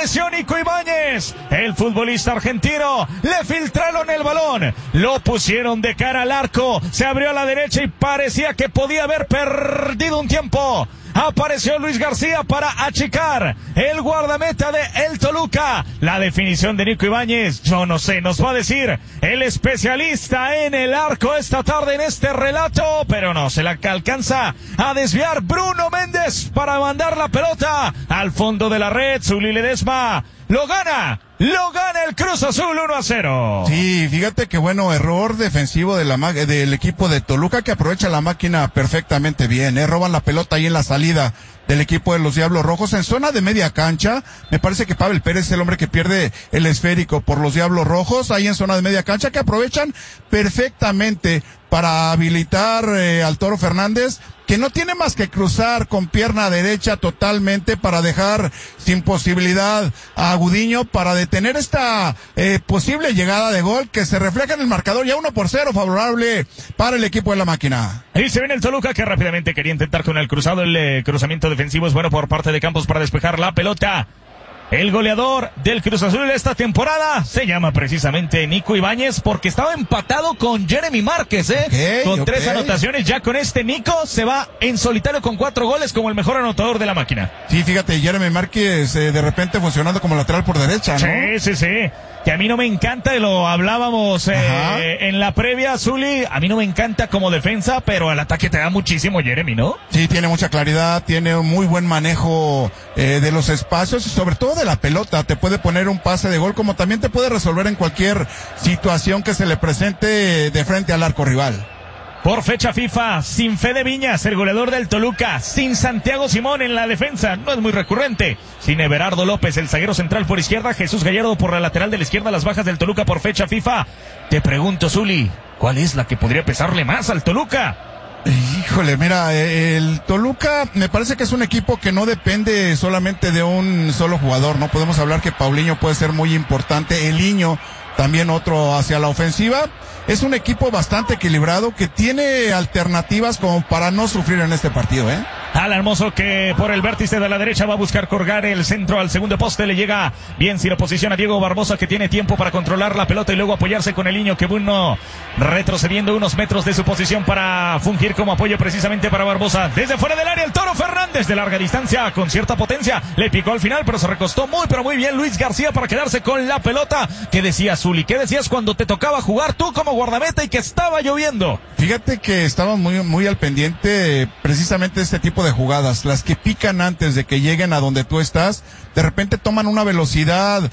apareció Nico Ibáñez, el futbolista argentino, le filtraron el balón, lo pusieron de cara al arco, se abrió a la derecha y parecía que podía haber perdido un tiempo. Apareció Luis García para achicar el guardameta de el Toluca. La definición de Nico Ibáñez, yo no sé, nos va a decir el especialista en el arco esta tarde en este relato, pero no, se la alcanza a desviar Bruno Méndez para mandar la pelota al fondo de la red. Zuli Ledesma lo gana el Cruz Azul 1-0. Sí, fíjate que bueno, error defensivo del equipo de Toluca, que aprovecha la máquina perfectamente bien, roban la pelota ahí en la salida del equipo de los Diablos Rojos en zona de media cancha. Me parece que Pavel Pérez es el hombre que pierde el esférico por los Diablos Rojos, ahí en zona de media cancha, que aprovechan perfectamente para habilitar al Toro Fernández, que no tiene más que cruzar con pierna derecha totalmente para dejar sin posibilidad a Gudiño para detener esta posible llegada de gol que se refleja en el marcador, ya 1-0 favorable para el equipo de la máquina. Ahí se viene el Toluca, que rápidamente quería intentar con el cruzado. El cruzamiento defensivo es bueno por parte de Campos para despejar la pelota. El goleador del Cruz Azul de esta temporada se llama precisamente Nico Ibáñez, porque estaba empatado con Jeremy Márquez, con 3 anotaciones. Ya con este Nico se va en solitario con 4 goles como el mejor anotador de la máquina. Sí, fíjate, Jeremy Márquez de repente funcionando como lateral por derecha, ¿no? Sí. Que a mí no me encanta, y lo hablábamos en la previa, Zuli, a mí no me encanta como defensa, pero al ataque te da muchísimo Jeremy, ¿no? Sí, tiene mucha claridad, tiene un muy buen manejo de los espacios y sobre todo de la pelota. Te puede poner un pase de gol, como también te puede resolver en cualquier situación que se le presente de frente al arco rival. Por fecha FIFA, sin Fede Viñas, el goleador del Toluca, sin Santiago Simón en la defensa, no es muy recurrente, sin Everardo López, el zaguero central por izquierda, Jesús Gallardo por la lateral de la izquierda, las bajas del Toluca por fecha FIFA. Te pregunto, Zuli, ¿cuál es la que podría pesarle más al Toluca? Híjole, mira, el Toluca me parece que es un equipo que no depende solamente de un solo jugador, ¿no? Podemos hablar que Paulinho puede ser muy importante, Eliño también otro hacia la ofensiva. Es un equipo bastante equilibrado que tiene alternativas como para no sufrir en este partido, Alan Mozo, que por el vértice de la derecha va a buscar colgar el centro al segundo poste, le llega bien si lo posiciona Diego Barbosa, que tiene tiempo para controlar la pelota y luego apoyarse con el niño, que bueno, retrocediendo unos metros de su posición para fungir como apoyo precisamente para Barbosa. Desde fuera del área el Toro Fernández de larga distancia con cierta potencia, le picó al final, pero se recostó muy pero muy bien Luis García para quedarse con la pelota. ¿Qué decías, Zuli? ¿Qué decías cuando te tocaba jugar tú como guardameta y que estaba lloviendo? Fíjate que estaban muy al pendiente precisamente de este tipo de jugadas, las que pican antes de que lleguen a donde tú estás, de repente toman una velocidad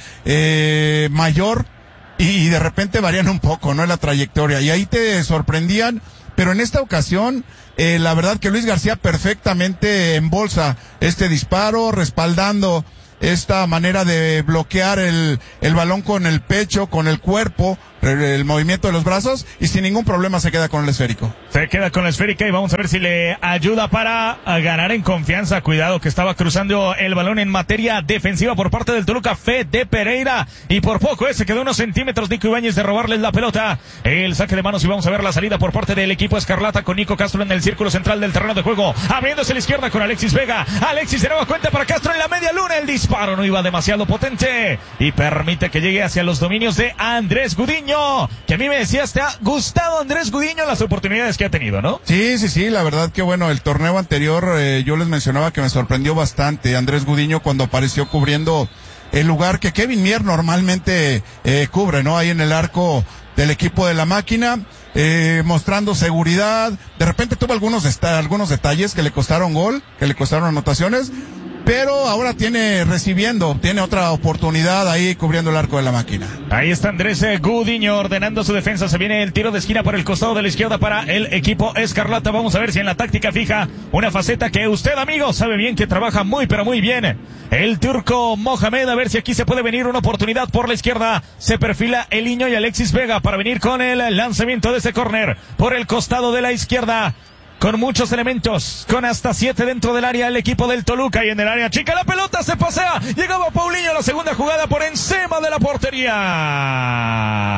mayor y de repente varían un poco, ¿no? En la trayectoria, y ahí te sorprendían, pero en esta ocasión la verdad que Luis García perfectamente embolsa este disparo, respaldando esta manera de bloquear el balón con el pecho, con el cuerpo, el movimiento de los brazos, y sin ningún problema se queda con el esférico. Se queda con la esférica y vamos a ver si le ayuda para ganar en confianza. Cuidado que estaba cruzando el balón en materia defensiva por parte del Toluca, Fede Pereira, y por poco se quedó unos centímetros Nico Ibáñez de robarles la pelota. El saque de manos, y vamos a ver la salida por parte del equipo escarlata con Nico Castro en el círculo central del terreno de juego, abriéndose a la izquierda con Alexis Vega. Alexis de nueva cuenta para Castro en la media luna, el disparo no iba demasiado potente y permite que llegue hacia los dominios de Andrés Gudiño, que a mí me decías, te ha gustado Andrés Gudiño las oportunidades que ha tenido, ¿no? Sí, la verdad que bueno, el torneo anterior yo les mencionaba que me sorprendió bastante Andrés Gudiño cuando apareció cubriendo el lugar que Kevin Mier normalmente cubre, ¿no? Ahí en el arco del equipo de la máquina, mostrando seguridad. De repente tuvo algunos detalles que le costaron gol, que le costaron anotaciones, pero ahora tiene otra oportunidad ahí cubriendo el arco de la máquina. Ahí está Andrés Gudiño ordenando su defensa. Se viene el tiro de esquina por el costado de la izquierda para el equipo escarlata. Vamos a ver si en la táctica fija una faceta que usted, amigo, sabe bien que trabaja muy pero muy bien el turco Mohamed. A ver si aquí se puede venir una oportunidad por la izquierda. Se perfila Eliño y Alexis Vega para venir con el lanzamiento de ese córner por el costado de la izquierda. Con muchos elementos, con hasta 7 dentro del área el equipo del Toluca, y en el área chica la pelota se pasea, llegaba Paulinho a la segunda jugada por encima de la portería.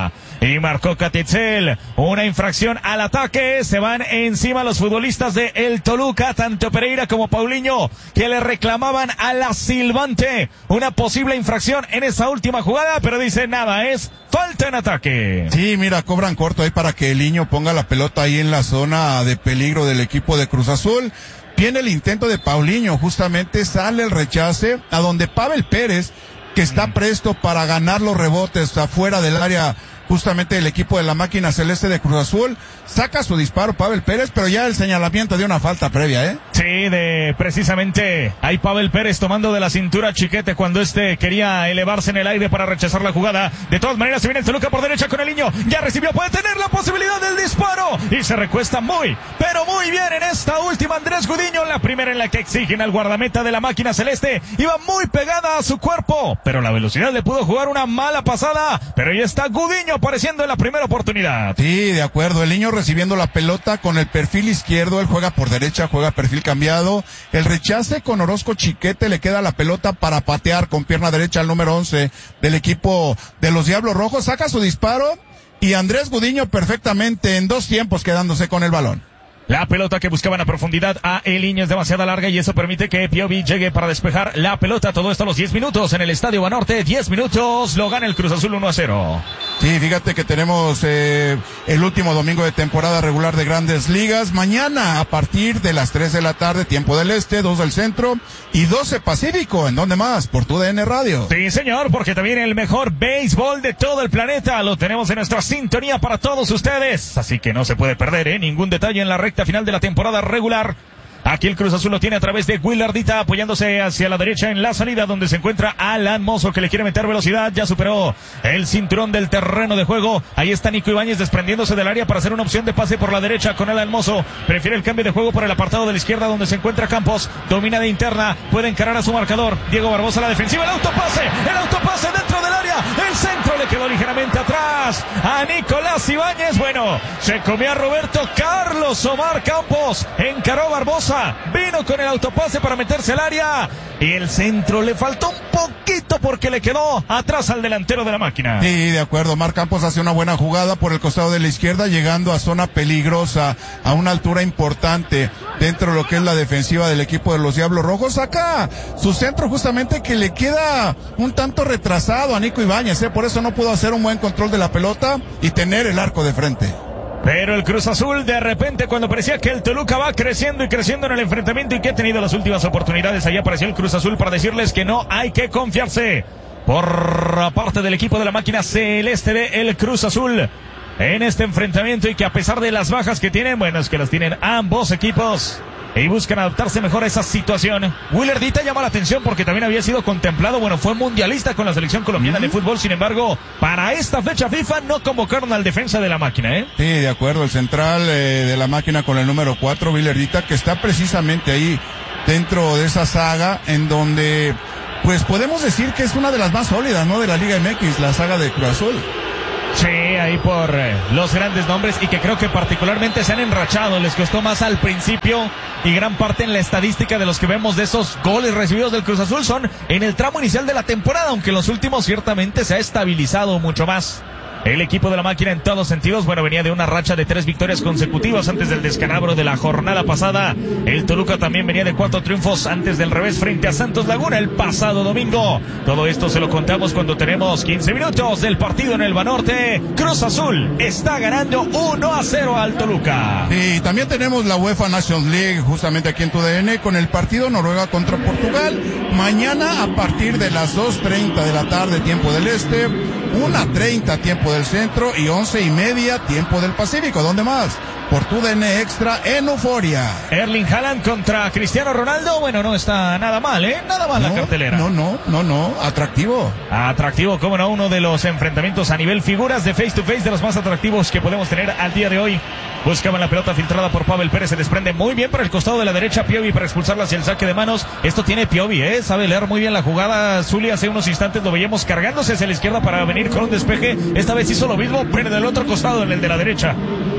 y marcó Catitzel. Una infracción al ataque. Se van encima los futbolistas de el Toluca, tanto Pereira como Paulinho, que le reclamaban a la silbante una posible infracción en esa última jugada, pero dice nada, es falta en ataque. Sí, mira, cobran corto ahí para que el niño ponga la pelota ahí en la zona de peligro del equipo de Cruz Azul. Viene el intento de Paulinho, justamente sale el rechace a donde Pavel Pérez, que está presto para ganar los rebotes afuera del área, justamente el equipo de la máquina celeste de Cruz Azul, saca su disparo Pavel Pérez, pero ya el señalamiento de una falta previa, Sí, precisamente ahí Pavel Pérez tomando de la cintura a Chiquete cuando quería elevarse en el aire para rechazar la jugada. De todas maneras se viene el Toluca por derecha con el niño, ya recibió, puede tener la posibilidad del disparo y se recuesta muy, pero muy bien en esta última Andrés Gudiño, la primera en la que exigen al guardameta de la máquina celeste, iba muy pegada a su cuerpo, pero la velocidad le pudo jugar una mala pasada, pero ahí está Gudiño apareciendo en la primera oportunidad. Sí, de acuerdo, el niño recibiendo la pelota con el perfil izquierdo, él juega por derecha, juega perfil cambiado, el rechace con Orozco Chiquete, le queda la pelota para patear con pierna derecha al número 11 del equipo de los Diablos Rojos, saca su disparo y Andrés Gudiño perfectamente en 2 tiempos quedándose con el balón. La pelota que buscaban a profundidad a Eliño es demasiado larga y eso permite que Piovi llegue para despejar la pelota. Todo esto a los 10 minutos en el Estadio Banorte. 10 minutos, lo gana el Cruz Azul 1-0. Sí, fíjate que tenemos el último domingo de temporada regular de Grandes Ligas. Mañana a partir de las 3 de la tarde, tiempo del este, 2 del centro y 12 Pacífico. ¿En dónde más? Por TUDN Radio. Sí, señor, porque también el mejor béisbol de todo el planeta lo tenemos en nuestra sintonía para todos ustedes. Así que no se puede perder ningún detalle en la recta final de la temporada regular. Aquí el Cruz Azul lo tiene a través de Willardita, apoyándose hacia la derecha en la salida, donde se encuentra Alan Mozo, que le quiere meter velocidad, ya superó el cinturón del terreno de juego. Ahí está Nico Ibáñez desprendiéndose del área para hacer una opción de pase por la derecha con Alan Mozo. Prefiere el cambio de juego por el apartado de la izquierda, donde se encuentra Campos, domina de interna, puede encarar a su marcador. Diego Barbosa a la defensiva, el autopase dentro del área, el centro le quedó ligeramente atrás a Nicolás Ibáñez. Bueno, se comió a Roberto Carlos Omar Campos, encaró Barbosa, vino con el autopase para meterse al área y el centro le faltó un poquito porque le quedó atrás al delantero de la máquina. Sí, de acuerdo, Omar Campos hace una buena jugada por el costado de la izquierda, llegando a zona peligrosa, a una altura importante dentro de lo que es la defensiva del equipo de los Diablos Rojos. Saca su centro justamente que le queda un tanto retrasado a Nico Ibáñez, por eso no pudo hacer un buen control de la pelota y tener el arco de frente. Pero el Cruz Azul, de repente, cuando parecía que el Toluca va creciendo y creciendo en el enfrentamiento y que ha tenido las últimas oportunidades, allá apareció el Cruz Azul para decirles que no hay que confiarse. Por parte del equipo de la máquina celeste de el Cruz Azul en este enfrentamiento, y que a pesar de las bajas que tienen, bueno, es que las tienen ambos equipos y buscan adaptarse mejor a esa situación. Willardita llama la atención porque también había sido contemplado, bueno, fue mundialista con la selección colombiana de fútbol, sin embargo, para esta fecha FIFA no convocaron al defensa de la máquina, Sí, de acuerdo, el central de la máquina con el número 4, Willardita, que está precisamente ahí dentro de esa saga en donde, pues podemos decir que es una de las más sólidas, ¿no?, de la Liga MX, la saga de Cruz Azul. Sí, ahí por los grandes nombres y que creo que particularmente se han enrachado, les costó más al principio y gran parte en la estadística de los que vemos de esos goles recibidos del Cruz Azul son en el tramo inicial de la temporada, aunque en los últimos ciertamente se ha estabilizado mucho más. El equipo de la máquina en todos sentidos, bueno, venía de una racha de 3 victorias consecutivas antes del descalabro de la jornada pasada. El Toluca también venía de 4 triunfos antes del revés frente a Santos Laguna el pasado domingo. Todo esto se lo contamos cuando tenemos 15 minutos del partido en el Banorte. Cruz Azul está ganando 1-0 al Toluca. Y también tenemos la UEFA Nations League justamente aquí en TUDN con el partido Noruega contra Portugal. Mañana a partir de las 2:30 de la tarde, tiempo del este, 1:30 tiempo del centro y 11:30 tiempo del Pacífico. ¿Dónde más? Por TUDN Extra en Euforia. Erling Haaland contra Cristiano Ronaldo. Bueno, no está nada mal, nada mal la cartelera. No, atractivo. Atractivo, cómo no, uno de los enfrentamientos a nivel figuras de face to face de los más atractivos que podemos tener al día de hoy. Buscaban la pelota filtrada por Pavel Pérez, se desprende muy bien por el costado de la derecha Piovi para expulsarla hacia el saque de manos. Esto tiene Piovi, sabe leer muy bien la jugada. Zuli hace unos instantes lo veíamos cargándose hacia la izquierda para venir con un despeje. Esta vez hizo lo mismo, pero del otro costado, en el de la derecha.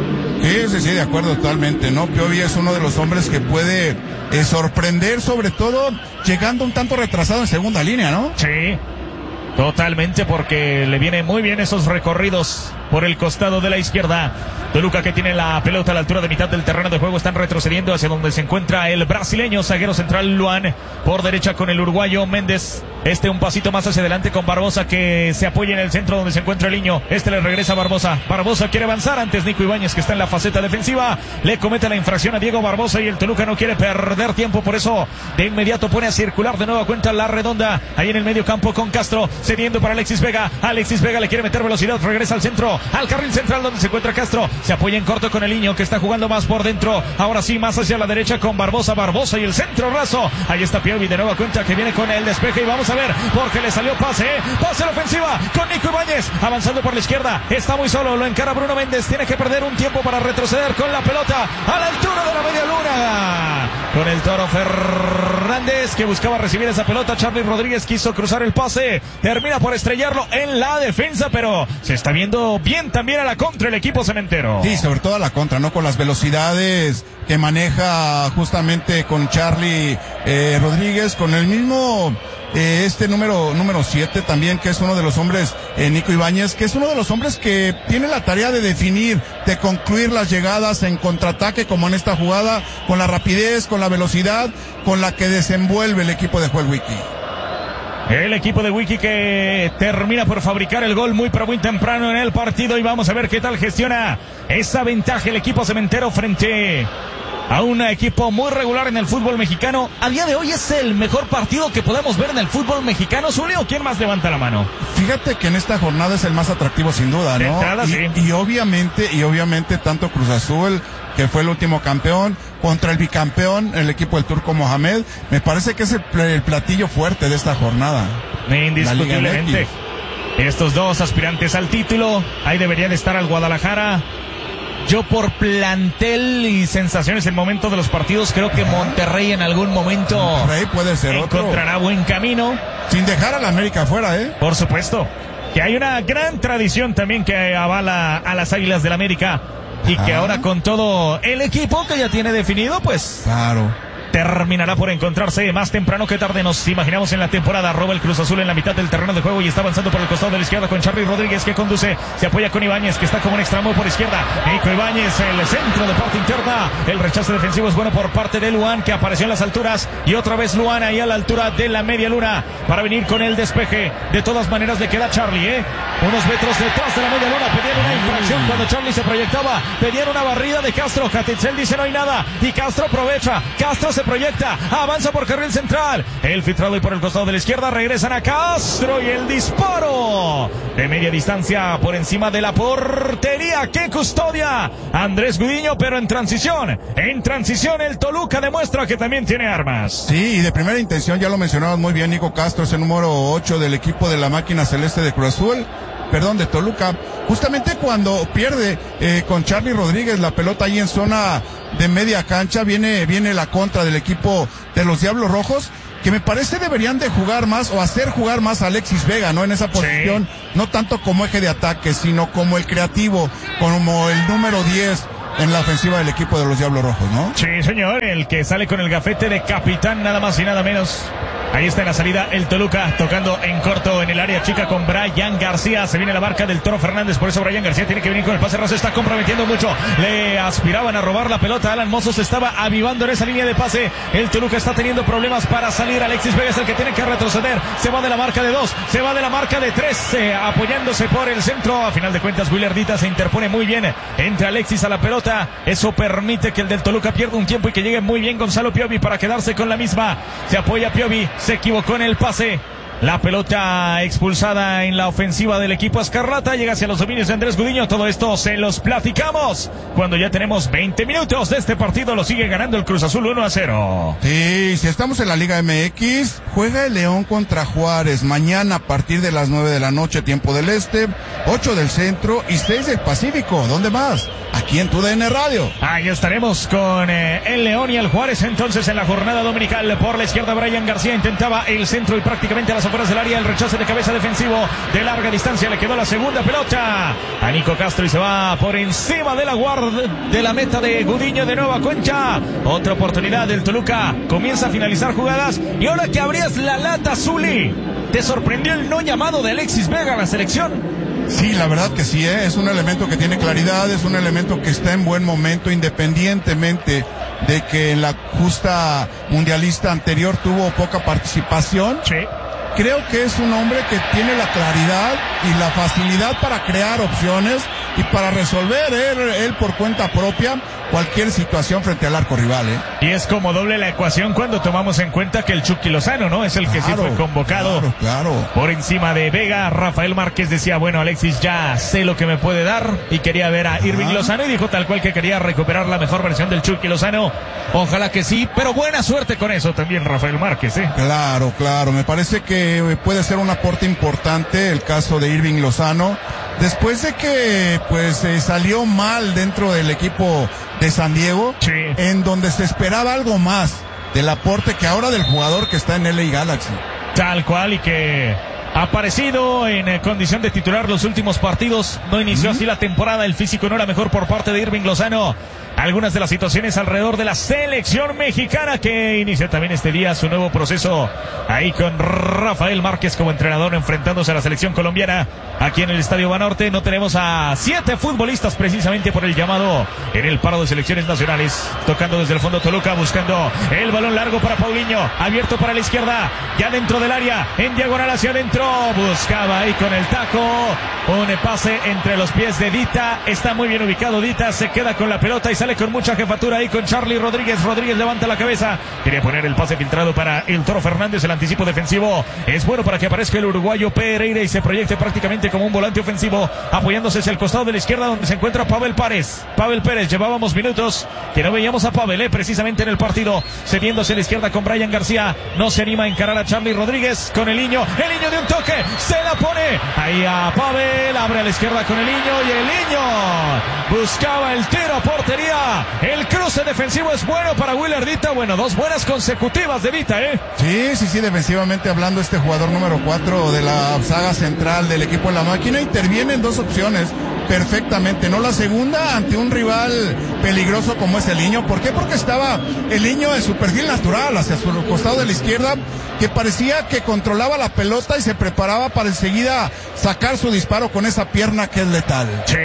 Sí, de acuerdo totalmente, ¿no? Piovi es uno de los hombres que puede sorprender, sobre todo llegando un tanto retrasado en segunda línea, ¿no? Sí. Totalmente, porque le vienen muy bien esos recorridos por el costado de la izquierda. Toluca, que tiene la pelota a la altura de mitad del terreno de juego, están retrocediendo hacia donde se encuentra el brasileño, zaguero central Luan, por derecha con el uruguayo Méndez. Un pasito más hacia adelante con Barbosa, que se apoya en el centro donde se encuentra el niño. Le regresa a Barbosa. Barbosa quiere avanzar, antes Nico Ibáñez, que está en la faceta defensiva, le comete la infracción a Diego Barbosa y el Toluca no quiere perder tiempo, por eso de inmediato pone a circular de nueva cuenta la redonda ahí en el medio campo con Castro, cediendo para Alexis Vega. Alexis Vega le quiere meter velocidad, regresa al centro, al carril central donde se encuentra Castro, se apoya en corto con el niño, que está jugando más por dentro, ahora sí más hacia la derecha con Barbosa y el centro raso. Ahí está Piovi de nueva cuenta, que viene con el despeje, y vamos a ver, porque le salió pase a la ofensiva con Nico Ibáñez, avanzando por la izquierda, está muy solo, lo encara Bruno Méndez, tiene que perder un tiempo para retroceder con la pelota a la altura de la media luna, con el Toro Fernández, que buscaba recibir esa pelota. Charly Rodríguez quiso cruzar el pase, termina por estrellarlo en la defensa, pero se está viendo bien también a la contra el equipo cementero. Sí, sobre todo a la contra, ¿no? Con las velocidades que maneja justamente con Charly Rodríguez, con el mismo número 7 también, que es uno de los hombres, Nico Ibáñez, que es uno de los hombres que tiene la tarea de definir, de concluir las llegadas en contraataque, como en esta jugada, con la rapidez, con la velocidad, con la que desenvuelve el equipo de Joel Wiki. El equipo de Wiki, que termina por fabricar el gol muy pero muy temprano en el partido, y vamos a ver qué tal gestiona esa ventaja el equipo cementero frente a un equipo muy regular en el fútbol mexicano. A día de hoy es el mejor partido que podemos ver en el fútbol mexicano. Zulio, ¿quién más levanta la mano? Fíjate que en esta jornada es el más atractivo sin duda, ¿no? De entrada, sí. Y obviamente tanto Cruz Azul, que fue el último campeón, contra el bicampeón, el equipo del Turco Mohamed, me parece que es el platillo fuerte de esta jornada. Indiscutiblemente. Estos dos aspirantes al título, ahí deberían estar al Guadalajara. Yo, por plantel y sensaciones en el momento de los partidos, creo que Monterrey en algún momento puede ser encontrará buen camino. Sin dejar a la América afuera, Por supuesto. Que hay una gran tradición también que avala a las Águilas del América. Y que ahora, con todo el equipo que ya tiene definido, pues claro, terminará por encontrarse más temprano que tarde, nos imaginamos, en la temporada. Roba el Cruz Azul en la mitad del terreno de juego y está avanzando por el costado de la izquierda con Charly Rodríguez, que conduce, se apoya con Ibáñez, que está como un extremo por izquierda. Nico Ibáñez, el centro de parte interna, el rechazo defensivo es bueno por parte de Luan, que apareció en las alturas, y otra vez Luan ahí a la altura de la media luna para venir con el despeje. De todas maneras le queda Charly, unos metros detrás de la media luna. Pedían una infracción cuando Charly se proyectaba, pedían una barrida de Castro. Catitzel dice no hay nada, y Castro aprovecha, Castro se proyecta, avanza por carril central, el filtrado y por el costado de la izquierda, regresan a Castro y el disparo de media distancia por encima de la portería. ¡Qué custodia! Andrés Gudiño, pero en transición el Toluca demuestra que también tiene armas. Sí, y de primera intención, ya lo mencionabas muy bien, Nico Castro es el número 8 del equipo de la máquina celeste de Cruz Azul, de Toluca, justamente cuando pierde con Charly Rodríguez la pelota ahí en zona de media cancha, viene la contra del equipo de los Diablos Rojos, que me parece deberían de jugar más o hacer jugar más a Alexis Vega, ¿no? En esa posición, no tanto como eje de ataque, sino como el creativo, como el número 10 en la ofensiva del equipo de los Diablos Rojos, ¿no? Sí, señor, el que sale con el gafete de capitán, nada más y nada menos. Ahí está en la salida el Toluca, tocando en corto en el área chica con Brian García. Se viene la marca del Toro Fernández, por eso Brian García tiene que venir con el pase raso. Está comprometiendo mucho, le aspiraban a robar la pelota. Alan Mozo se estaba avivando en esa línea de pase. El Toluca está teniendo problemas para salir. Alexis Vega es el que tiene que retroceder. Se va de la marca de 2, se va de la marca de 3, apoyándose por el centro. A final de cuentas, Willardita se interpone muy bien entre Alexis a la pelota. Eso permite que el del Toluca pierda un tiempo y que llegue muy bien Gonzalo Piovi para quedarse con la misma. Se apoya Piovi, se equivocó en el pase. La pelota expulsada en la ofensiva del equipo escarlata. Llega hacia los dominios de Andrés Gudiño. Todo esto se los platicamos cuando ya tenemos 20 minutos de este partido. Lo sigue ganando el Cruz Azul 1-0. Sí, si estamos en la Liga MX, juega el León contra Juárez mañana a partir de las 9 de la noche, tiempo del este, 8 del centro y 6 del Pacífico. ¿Dónde más? Aquí aquí en TUDN Radio. Ahí estaremos con el León y el Juárez entonces en la jornada dominical. Por la izquierda Brian García intentaba el centro y prácticamente a las afueras del área el rechace de cabeza defensivo de larga distancia. Le quedó la segunda pelota a Nico Castro y se va por encima de la guardia de la meta de Gudiño de nueva cuenta. Otra oportunidad del Toluca. Comienza a finalizar jugadas y ahora que abrías la lata, Zuli, ¿te sorprendió el no llamado de Alexis Vega a la selección? Sí, la verdad que sí, es un elemento que tiene claridad, es un elemento que está en buen momento, independientemente de que en la justa mundialista anterior tuvo poca participación. Sí. Creo que es un hombre que tiene la claridad y la facilidad para crear opciones y para resolver él por cuenta propia cualquier situación frente al arco rival, Y es como doble la ecuación cuando tomamos en cuenta que el Chucky Lozano, ¿no? Es el que sí fue convocado claro. por encima de Vega. Rafael Márquez decía, bueno, Alexis, ya sé lo que me puede dar, y quería ver a Irving Lozano y dijo tal cual que quería recuperar la mejor versión del Chucky Lozano. Ojalá que sí, pero buena suerte con eso también Rafael Márquez, Claro, me parece que puede ser un aporte importante el caso de Irving Lozano. Después de que salió mal dentro del equipo de San Diego, sí, en donde se esperaba algo más del aporte que ahora del jugador que está en LA Galaxy. Tal cual, y que ha aparecido en condición de titular los últimos partidos. No inició así la temporada, el físico no era mejor por parte de Irving Lozano. Algunas de las situaciones alrededor de la selección mexicana que inicia también este día su nuevo proceso ahí con Rafael Márquez como entrenador enfrentándose a la selección colombiana aquí en el Estadio Banorte. No tenemos a 7 futbolistas precisamente por el llamado en el paro de selecciones nacionales. Tocando desde el fondo Toluca, buscando el balón largo para Paulinho, abierto para la izquierda, ya dentro del área, en diagonal hacia adentro, buscaba ahí con el taco un pase entre los pies de Dita. Está muy bien ubicado Dita, se queda con la pelota y sale con mucha jefatura ahí con Charlie Rodríguez. Rodríguez levanta la cabeza, quería poner el pase filtrado para el Toro Fernández. El anticipo defensivo es bueno para que aparezca el uruguayo Pereira y se proyecte prácticamente como un volante ofensivo, apoyándose hacia el costado de la izquierda donde se encuentra Pavel Pérez. Llevábamos minutos que no veíamos a Pavel precisamente en el partido, cediéndose a la izquierda con Brian García. No se anima a encarar a Charlie Rodríguez con el niño de un toque, se la pone ahí a Pavel, abre a la izquierda con el niño y el niño buscaba el tiro a portería. El cruce defensivo es bueno para Willer Dita. Bueno, 2 buenas consecutivas de Dita, Sí, defensivamente hablando, este jugador número 4 de la saga central del equipo de la máquina interviene en 2 opciones perfectamente, ¿no? La segunda ante un rival peligroso como es el niño. ¿Por qué? Porque estaba el niño en su perfil natural hacia su costado de la izquierda, que parecía que controlaba la pelota y se preparaba para enseguida sacar su disparo con esa pierna que es letal. Sí,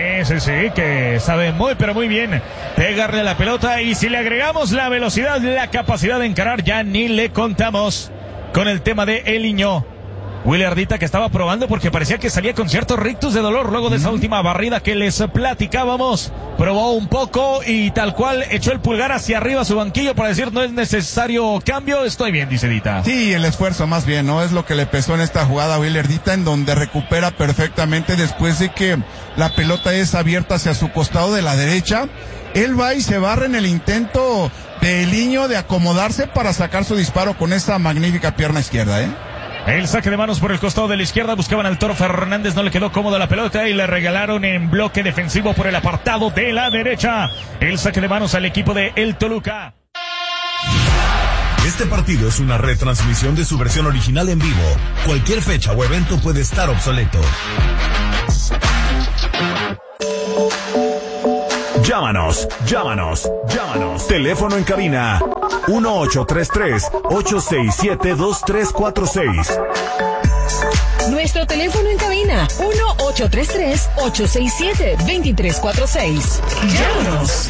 que sabe muy pero muy bien pegarle la pelota, y si le agregamos la velocidad, la capacidad de encarar, ya ni le contamos con el tema de el niño. Willer Dita, que estaba probando porque parecía que salía con cierto rictus de dolor luego de esa última barrida que les platicábamos. Probó un poco y tal cual echó el pulgar hacia arriba a su banquillo para decir no es necesario cambio, estoy bien, dice Dita. Sí, el esfuerzo más bien, ¿no? Es lo que le pesó en esta jugada a Willer Dita, en donde recupera perfectamente después de que la pelota es abierta hacia su costado de la derecha. Él va y se barra en el intento del niño de acomodarse para sacar su disparo con esa magnífica pierna izquierda, El saque de manos por el costado de la izquierda, buscaban al Toro Fernández, no le quedó cómoda la pelota y le regalaron en bloque defensivo por el apartado de la derecha. El saque de manos al equipo de el Toluca. Este partido es una retransmisión de su versión original en vivo. Cualquier fecha o evento puede estar obsoleto. Llámanos. Teléfono en cabina 1833-867-2346. Nuestro teléfono en cabina 1833-867-2346. Llámanos.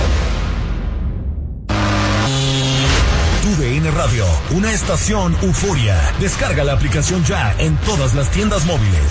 TUDN Radio, una estación euforia. Descarga la aplicación ya en todas las tiendas móviles.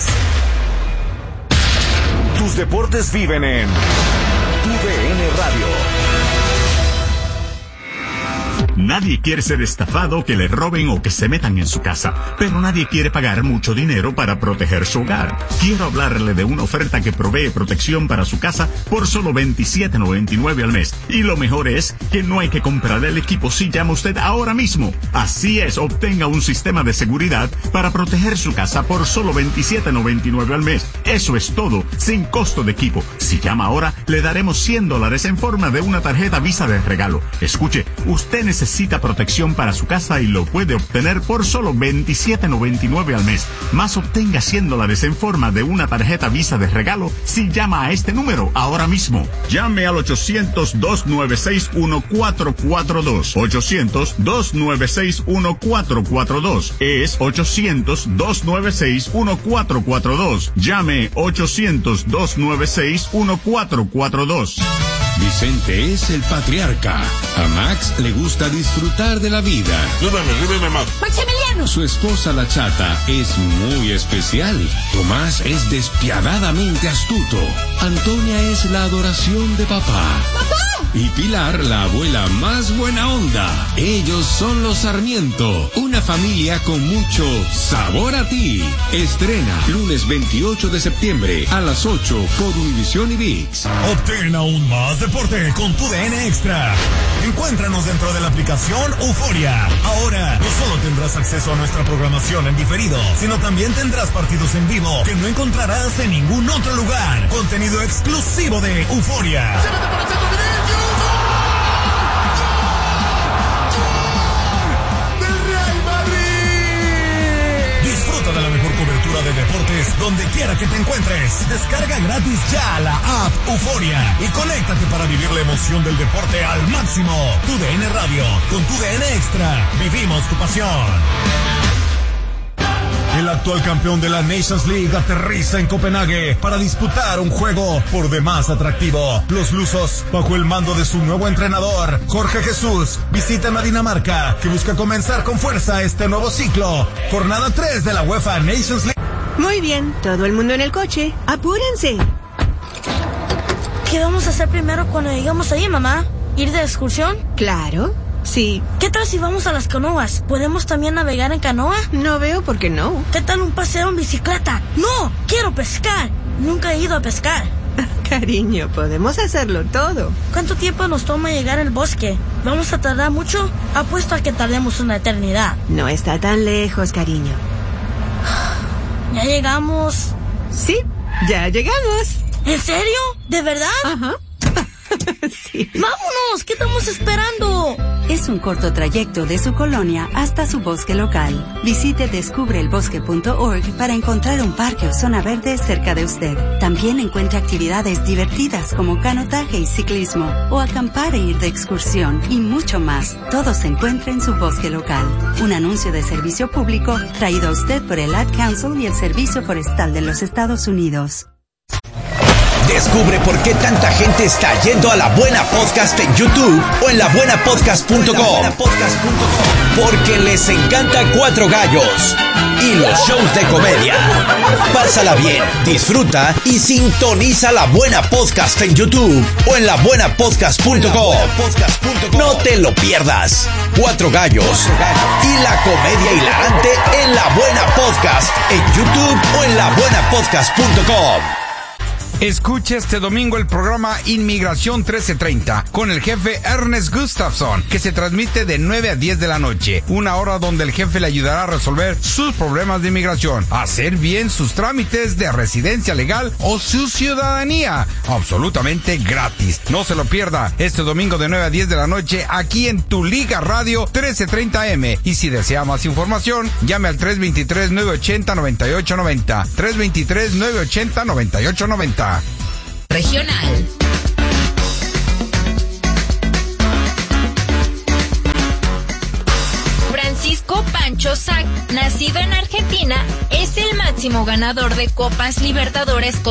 Tus deportes viven en TUDN Radio. Nadie quiere ser estafado, que le roben o que se metan en su casa, pero nadie quiere pagar mucho dinero para proteger su hogar. Quiero hablarle de una oferta que provee protección para su casa por solo $27.99 al mes. Y lo mejor es que no hay que comprar el equipo si llama usted ahora mismo. Así es, obtenga un sistema de seguridad para proteger su casa por solo $27.99 al mes. Eso es todo, sin costo de equipo. Si llama ahora, le daremos $100 en forma de una tarjeta Visa de regalo. Escuche, usted necesita protección para su casa y lo puede obtener por solo $27.99 al mes. Más obtenga $100 en forma de una tarjeta Visa de regalo si llama a este número ahora mismo. Llame al 800-296-1442. 800-296-1442. Es 800-296-1442. Llame 800-296-1442. Vicente es el patriarca. A Max le gusta disfrutar de la vida. Dime, Max. Maximiliano. Su esposa la chata es muy especial. Tomás es despiadadamente astuto. Antonia es la adoración de papá. ¡Papá! Y Pilar, la abuela más buena onda. Ellos son los Sarmiento, una familia con mucho sabor a ti. Estrena lunes 28 de septiembre a las 8 por Univisión y ViX. Obtén aún más deporte con tu DN Extra. Encuéntranos dentro de la aplicación Euforia. Ahora, no solo tendrás acceso a nuestra programación en diferido, sino también tendrás partidos en vivo que no encontrarás en ningún otro lugar. Contenido exclusivo de Euforia. Disfruta de la mejor cobertura de deportes donde quiera que te encuentres. Descarga gratis ya la app Euforia y conéctate para vivir la emoción del deporte al máximo. Tu DN Radio, con tu DN Extra, vivimos tu pasión. El actual campeón de la Nations League aterriza en Copenhague para disputar un juego por demás atractivo. Los lusos, bajo el mando de su nuevo entrenador, Jorge Jesús, visitan a Dinamarca, que busca comenzar con fuerza este nuevo ciclo. Jornada 3 de la UEFA Nations League. Muy bien, todo el mundo en el coche. ¡Apúrense! ¿Qué vamos a hacer primero cuando llegamos ahí, mamá? ¿Ir de excursión? Claro, sí. ¿Qué tal si vamos a las canoas? ¿Podemos también navegar en canoa? No veo por qué no. ¿Qué tal un paseo en bicicleta? ¡No! ¡Quiero pescar! Nunca he ido a pescar. Cariño, podemos hacerlo todo. ¿Cuánto tiempo nos toma llegar al bosque? ¿Vamos a tardar mucho? Apuesto a que tardemos una eternidad. No está tan lejos, cariño. ¿Ya llegamos? Sí, ya llegamos. ¿En serio? ¿De verdad? Ajá. Sí. ¡Vámonos! ¿Qué estamos esperando? Es un corto trayecto de su colonia hasta su bosque local. Visite descubreelbosque.org para encontrar un parque o zona verde cerca de usted. También encuentre actividades divertidas como canotaje y ciclismo, o acampar e ir de excursión, y mucho más. Todo se encuentra en su bosque local. Un anuncio de servicio público traído a usted por el Ad Council y el Servicio Forestal de los Estados Unidos. Descubre por qué tanta gente está yendo a La Buena Podcast en YouTube o en labuenapodcast.com. Porque les encanta Cuatro Gallos y los shows de comedia. Pásala bien, disfruta y sintoniza La Buena Podcast en YouTube o en labuenapodcast.com. No te lo pierdas. Cuatro Gallos y la comedia hilarante en La Buena Podcast en YouTube o en labuenapodcast.com. Escuche este domingo el programa Inmigración 1330 con el jefe Ernest Gustafson, que se transmite de 9 a 10 de la noche, una hora donde el jefe le ayudará a resolver sus problemas de inmigración, hacer bien sus trámites de residencia legal o su ciudadanía, absolutamente gratis. No se lo pierda este domingo de 9 a 10 de la noche aquí en Tu Liga Radio 1330M. Y si desea más información, llame al 323-980-9890. 323-980-9890. Regional. Francisco Pancho Sack, nacido en Argentina, es el máximo ganador de Copas Libertadores